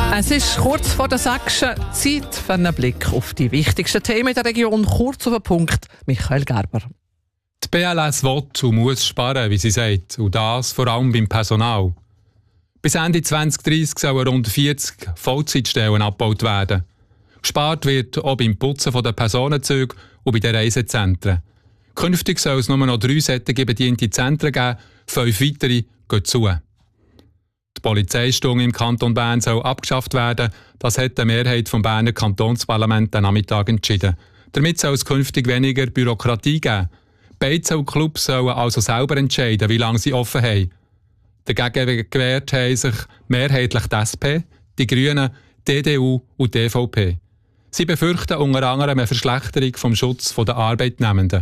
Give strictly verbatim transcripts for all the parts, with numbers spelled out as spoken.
Es ist kurz vor der sechsten Zeit für einen Blick auf die wichtigsten Themen in der Region. Kurz auf den Punkt, Michael Gerber. Die B L S will und muss sparen, wie sie sagt, und das vor allem beim Personal. Bis Ende zwanzig dreissig sollen rund vierzig Vollzeitstellen abgebaut werden. Gespart wird auch beim Putzen der Personenzüge und bei den Reisezentren. Künftig soll es nur noch drei solche bediente Zentren geben, fünf weitere gehen zu. Die Polizeistunde im Kanton Bern soll abgeschafft werden. Das hat die Mehrheit vom Berner Kantonsparlament am Nachmittag entschieden. Damit soll es künftig weniger Bürokratie geben. Beide Clubs sollen also selber entscheiden, wie lange sie offen haben. Dagegen gewehrt haben sich mehrheitlich die S P, die Grünen, die D D U und die D V P. Sie befürchten unter anderem eine Verschlechterung vom Schutz der Arbeitnehmenden.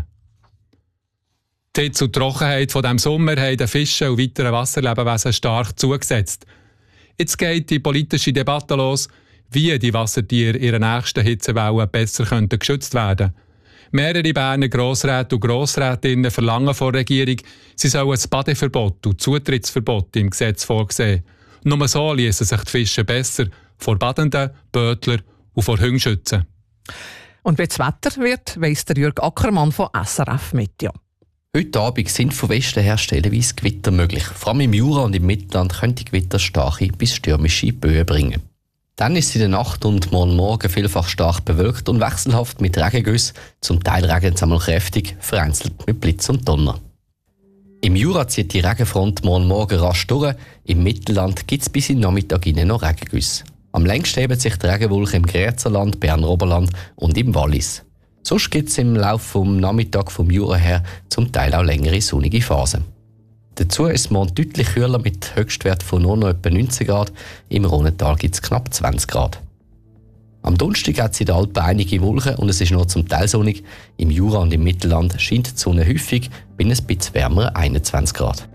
Die Hitze und Trockenheit von diesem Sommer haben den Fischen und weiteren Wasserlebewesen stark zugesetzt. Jetzt geht die politische Debatte los, wie die Wassertiere ihrer nächsten Hitzewelle besser könnten geschützt werden. Mehrere Berner Grossräte und Grossrätinnen verlangen von der Regierung, sie sollen das Badeverbot und Zutrittsverbot im Gesetz vorsehen. Nur so ließen sich die Fische besser vor Badenden, Bödler und vor Hunden schützen. Und wie das Wetter wird, weiss der Jürg Ackermann von S R F Meteo. Heute Abend sind von Westen her stellenweise Gewitter möglich. Vor allem im Jura und im Mittelland können die Gewitter starke bis stürmische Böen bringen. Dann ist es in der Nacht und morgen Morgen vielfach stark bewölkt und wechselhaft mit Regengüssen. Zum Teil regnet es einmal kräftig, vereinzelt mit Blitz und Donner. Im Jura zieht die Regenfront morgen Morgen rasch durch. Im Mittelland gibt es bis in den Nachmittag hinein noch Regengüsse. Am längsten heben sich die Regenwolken im Gräzerland, Berner Oberland und im Wallis. Sonst gibt es im Laufe des Nachmittags vom Jura her zum Teil auch längere sonnige Phasen. Dazu ist es morgen deutlich kühler mit Höchstwert von nur noch etwa neunzehn Grad. Im Rhonental gibt es knapp zwanzig Grad. Am Donnerstag hat es in den Alpen einige Wolken und es ist noch zum Teil sonnig. Im Jura und im Mittelland scheint die Sonne häufig, bei ein bisschen wärmer einundzwanzig Grad.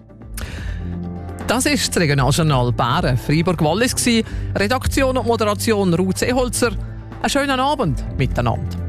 Das ist das Regionaljournal Bären Freiburg-Wallis. Redaktion und Moderation Ruth Seeholzer. Einen schönen Abend miteinander.